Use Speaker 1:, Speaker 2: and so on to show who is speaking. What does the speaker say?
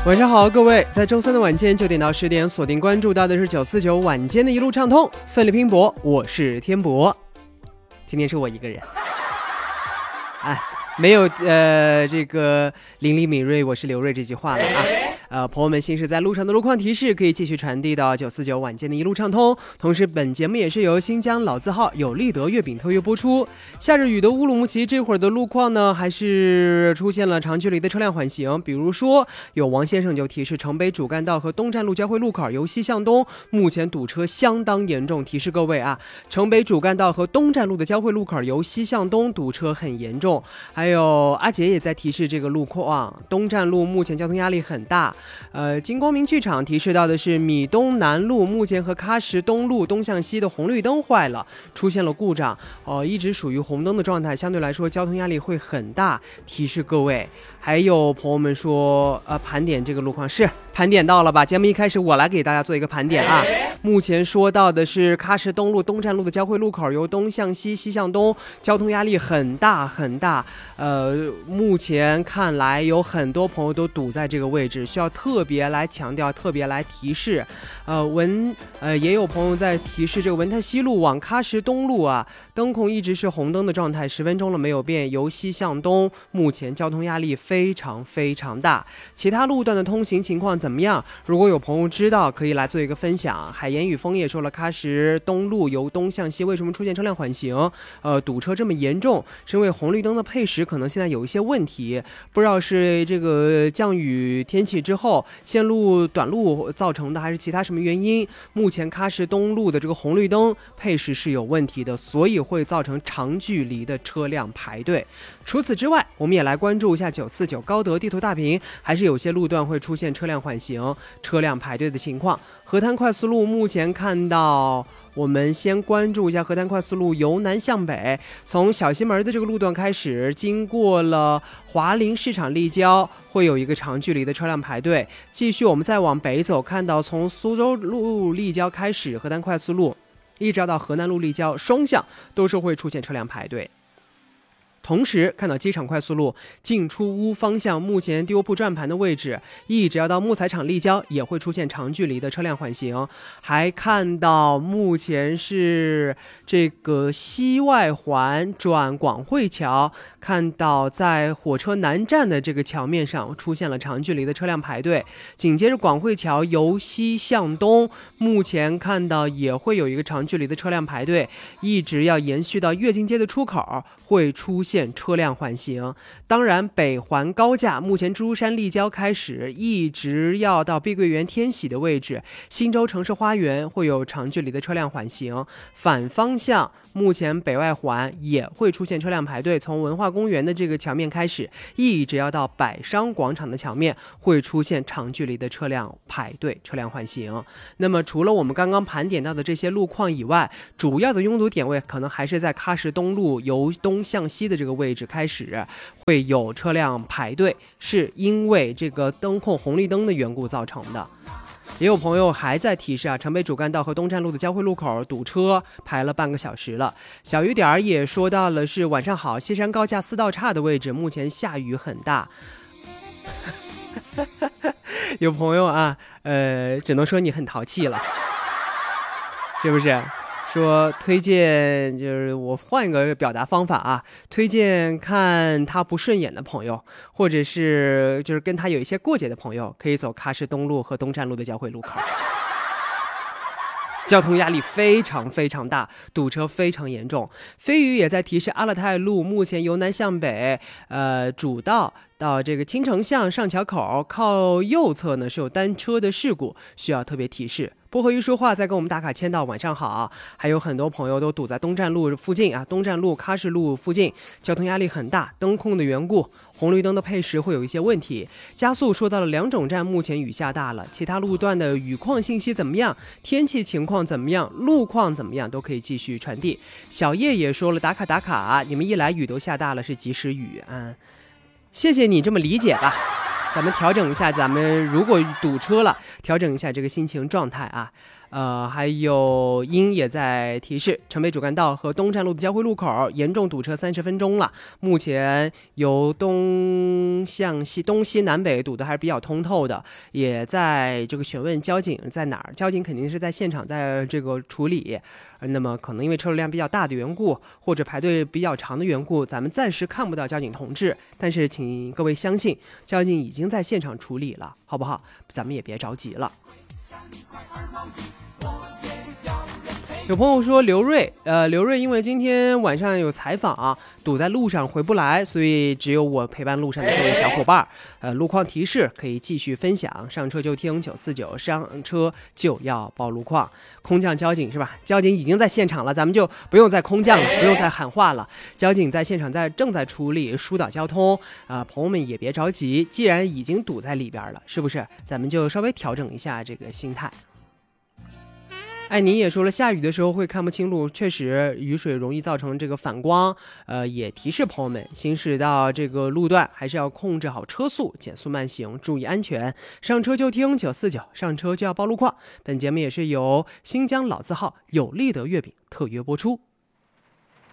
Speaker 1: 晚上好，各位，在周三的晚间9点到10点，锁定关注到的是949晚间的一路畅通，奋力拼搏，我是天博。今天是我一个人，没有这个伶俐敏锐，我是刘锐这句话了啊。朋友们，行驶在路上的路况提示可以继续传递到949晚间的一路畅通。同时，本节目也是由新疆老字号有立德月饼特约播出。下着雨的乌鲁木齐这会儿的路况呢，还是出现了长距离的车辆缓行。比如说，有王先生就提示城北主干道和东站路交汇路口由西向东，目前堵车相当严重，提示各位啊，城北主干道和东站路的交汇路口由西向东堵车很严重。还有阿杰也在提示这个路况，东站路目前交通压力很大。金光明剧场提示到的是米东南路目前和喀什东路东向西的红绿灯坏了，出现了故障，一直属于红灯的状态，相对来说交通压力会很大，提示各位。还有朋友们说盘点这个路况，是盘点到了吧？节目一开始我来给大家做一个盘点啊。目前说到的是喀什东路东站路的交汇路口由东向西西向东，交通压力很大很大。目前看来有很多朋友都堵在这个位置，需要特别来强调，特别来提示。也有朋友在提示这个文泰西路往喀什东路啊，灯控一直是红灯的状态，10分钟了没有变，由西向东，目前交通压力非常非常大。其他路段的通行情况怎么样？如果有朋友知道，可以来做一个分享。海盐雨枫也说了，喀什东路由东向西为什么出现车辆缓行？堵车这么严重，是因为红绿灯的配时可能现在有一些问题，不知道是这个降雨天气之后线路短路造成的，还是其他什么原因。目前喀什东路的这个红绿灯配时是有问题的，所以会造成长距离的车辆排队。除此之外，我们也来关注一下949高德地图大屏，还是有些路段会出现车辆缓行、车辆排队的情况。河滩快速路目前看到，我们先关注一下河滩快速路由南向北，从小西门的这个路段开始，经过了华林市场立交，会有一个长距离的车辆排队。继续我们再往北走，看到从苏州路立交开始，河滩快速路一直到河南路立交，双向都是会出现车辆排队。同时看到机场快速路进出屋方向，目前地卧铺转盘的位置一直要到木材厂立交，也会出现长距离的车辆缓行。还看到目前是这个西外环转广汇桥，看到在火车南站的这个桥面上出现了长距离的车辆排队。紧接着广汇桥由西向东，目前看到也会有一个长距离的车辆排队，一直要延续到跃进街的出口，会出现车辆缓行。当然北环高架目前珠山立交开始，一直要到碧桂园天喜的位置，新洲城市花园会有长距离的车辆缓行。反方向目前北外环也会出现车辆排队，从文化公园的这个桥面开始，一直要到百商广场的桥面会出现长距离的车辆排队、车辆缓行。那么除了我们刚刚盘点到的这些路况以外，主要的拥堵点位可能还是在喀什东路由东向西的这个位置开始会有车辆排队，是因为这个灯控红绿灯的缘故造成的。也有朋友还在提示城北主干道和东站路的交汇路口堵车排了半个小时了。小雨点也说到了是晚上好，西山高架4道岔的位置目前下雨很大。有朋友啊，只能说你很淘气了，是不是？说推荐，就是我换一个表达方法啊，推荐看他不顺眼的朋友，或者是就是跟他有一些过节的朋友，可以走喀什东路和东站路的交汇路口。交通压力非常非常大，堵车非常严重。飞宇也在提示阿勒泰路目前由南向北，主道到这个青城巷上桥口靠右侧呢是有单车的事故，需要特别提示。薄荷一说话在跟我们打卡签到晚上好，还有很多朋友都堵在东站路附近啊，东站路喀什路附近，交通压力很大，灯控的缘故，红绿灯的配时会有一些问题。加速说到了两种站目前雨下大了，其他路段的雨况信息怎么样，天气情况怎么样，路况怎么样都可以继续传递。小叶也说了打卡打卡，你们一来雨都下大了，是及时雨啊，谢谢你这么理解吧。咱们调整一下，咱们如果堵车了，调整一下这个心情状态啊。 还有鹰也在提示，城北主干道和东站路的交汇路口严重堵车30分钟了。目前由东向西、东西南北堵得还是比较通透的，也在这个询问交警在哪儿。交警肯定是在现场，在这个处理。那么可能因为车流量比较大的缘故，或者排队比较长的缘故，咱们暂时看不到交警同志。但是请各位相信，交警已经在现场处理了，好不好？咱们也别着急了。有朋友说刘瑞因为今天晚上有采访，堵在路上回不来，所以只有我陪伴路上的各位小伙伴。路况提示可以继续分享，上车就听949，上车就要报路况。空降交警是吧？交警已经在现场了，咱们就不用再空降了，不用再喊话了。交警在现场正在处理疏导交通，朋友们也别着急，既然已经堵在里边了，是不是？咱们就稍微调整一下这个心态。艾妮也说了，下雨的时候会看不清路，确实雨水容易造成这个反光。也提示朋友们，行驶到这个路段还是要控制好车速，减速慢行，注意安全。上车就听949，上车就要报路况。本节目也是由新疆老字号有利德月饼特约播出。